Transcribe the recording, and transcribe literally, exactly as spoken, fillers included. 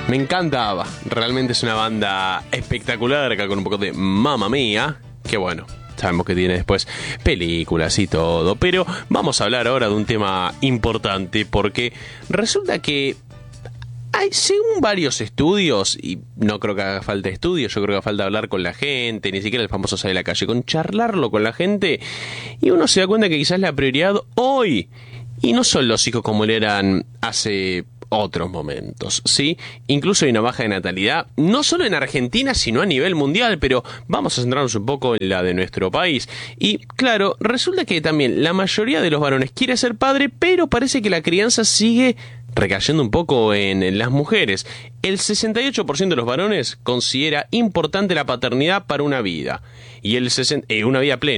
Me encanta ABBA, realmente es una banda espectacular, acá con un poco de Mamma Mía, que bueno, sabemos que tiene después películas y todo, pero vamos a hablar ahora de un tema importante, porque resulta que hay, según varios estudios, y no creo que haga falta estudios, yo creo que haga falta hablar con la gente, ni siquiera el famoso salir a la calle, con charlarlo con la gente, y uno se da cuenta que quizás la prioridad hoy, y no son los hijos como lo eran hace otros momentos, ¿sí? Incluso hay una baja de natalidad, no solo en Argentina, sino a nivel mundial, pero vamos a centrarnos un poco en la de nuestro país. Y claro, resulta que también la mayoría de los varones quiere ser padre, pero parece que la crianza sigue recayendo un poco en las mujeres. El sesenta y ocho por ciento de los varones considera importante la paternidad para una vida, y el sesenta, eh, una vida plena.